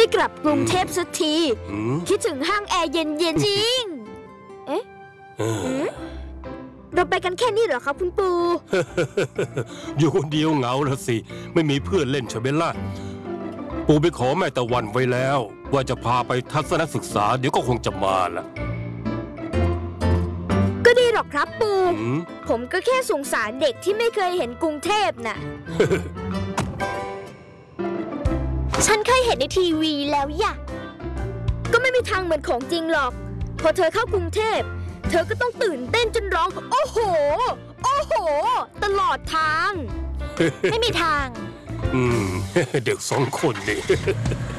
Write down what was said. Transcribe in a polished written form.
ได้กลับกรุงเทพสักทีคิดถึงห้างแอร์เย็นๆจริงเอ๊ะเราไปกันแค่นี้เหรอครับคุณปูอยู่คนเดียวเหงาละสิไม่มีเพื่อนเล่นใช่ไหมล่ะปูไปขอแม่ตะวันไว้แล้วว่าจะพาไปทัศนศึกษาเดี๋ยวก็คงจะมาล่ะก็ดีหรอกครับปูผมก็แค่สงสารเด็กที่ไม่เคยเห็นกรุงเทพน่ะ ฉันเคยเห็นในทีวีแล้วอย่ะก็ไม่มีทางเหมือนของจริงหรอกพอเธอเข้ากรุงเทพเธอก็ต้องตื่นเต้นจนร้องโอ้โหโอ้โหตลอดทาง ไม่มีทางเด็ก2 คนนี่